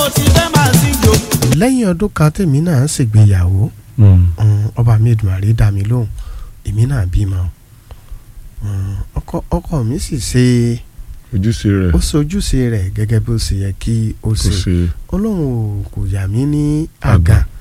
ti fẹ́ máa sí jò. lẹ́yìn ọdún kan tèmi náà ṣègbéyàwó ọba mi Èdùmàrè dá mi lóhùn èmi náà bímọ ọkọ mi sì ṣe ojúṣe rẹ̀ ó ṣojúṣe rẹ̀ gẹ́gẹ́ bó ṣe yẹ kí ó ṣe Ọlọ́run kò yà mí ní àgàn